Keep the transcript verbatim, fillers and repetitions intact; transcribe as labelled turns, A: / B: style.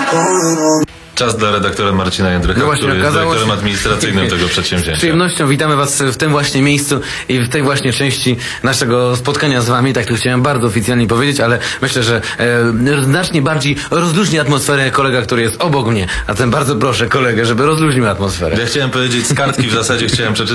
A: Czas dla redaktora Marcina Jędrycha,
B: No właśnie,
A: który jest
B: okazało
A: dyrektorem
B: się-
A: administracyjnym tego
B: Z
A: przedsięwzięcia.
B: przyjemnością witamy Was w tym właśnie miejscu i w tej właśnie części naszego spotkania z Wami. Tak to chciałem bardzo oficjalnie powiedzieć, ale myślę, że e, znacznie bardziej rozluźni atmosferę kolega, który jest obok mnie. A zatem bardzo proszę kolegę, żeby rozluźnił atmosferę.
A: Ja chciałem powiedzieć z kartki, w zasadzie chciałem przeczytać